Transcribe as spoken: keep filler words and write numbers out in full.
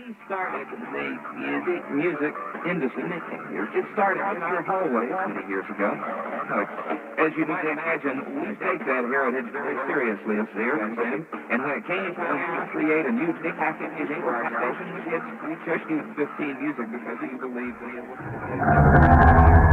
we started the music music industry, it started in our hallway many years ago. As you might imagine, we take that heritage very seriously up there, Sam. And when it came time to create a new package for our station, we just used fifteen music because we believed that it was